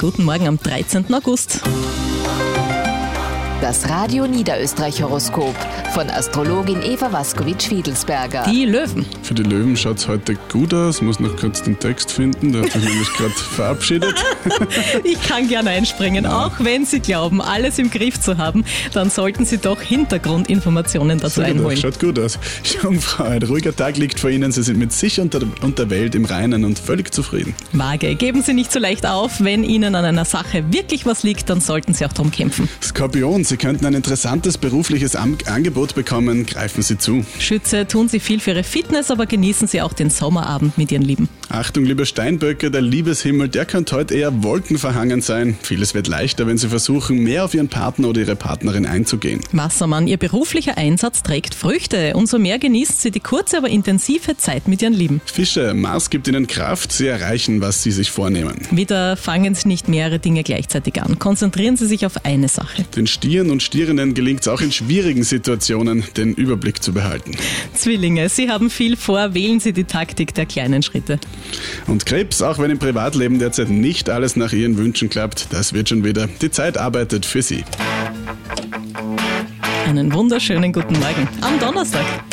Guten Morgen am 13. August. Das Radio Niederösterreich-Horoskop von Astrologin Eva Waskowitsch-Fiedelsberger. Die Löwen. Für die Löwen schaut es heute gut aus. Muss noch kurz den Text finden, der hat sich nämlich gerade verabschiedet. Ich kann gerne einspringen. Auch wenn Sie glauben, alles im Griff zu haben, dann sollten Sie doch Hintergrundinformationen dazu einholen. Schaut gut aus. Jungfrau, ein ruhiger Tag liegt vor Ihnen. Sie sind mit sich und der Welt im Reinen und völlig zufrieden. Waage, geben Sie nicht so leicht auf. Wenn Ihnen an einer Sache wirklich was liegt, dann sollten Sie auch darum kämpfen. Skorpion, Sie könnten ein interessantes berufliches Angebot bekommen. Greifen Sie zu. Schütze, tun Sie viel für Ihre Fitness, aber genießen Sie auch den Sommerabend mit Ihren Lieben. Achtung, liebe Steinböcke, der Liebeshimmel, der könnte heute eher wolkenverhangen sein. Vieles wird leichter, wenn Sie versuchen, mehr auf Ihren Partner oder Ihre Partnerin einzugehen. Wassermann, Ihr beruflicher Einsatz trägt Früchte. Umso mehr genießen Sie die kurze, aber intensive Zeit mit Ihren Lieben. Fische, Mars gibt Ihnen Kraft, Sie erreichen, was Sie sich vornehmen. Wieder fangen Sie nicht mehrere Dinge gleichzeitig an. Konzentrieren Sie sich auf eine Sache. Den Stieren und Stierinnen gelingt es auch in schwierigen Situationen, den Überblick zu behalten. Zwillinge, Sie haben viel vor, wählen Sie die Taktik der kleinen Schritte. Und Krebs, auch wenn im Privatleben derzeit nicht alles nach Ihren Wünschen klappt, das wird schon wieder. Die Zeit arbeitet für Sie. Einen wunderschönen guten Morgen am Donnerstag.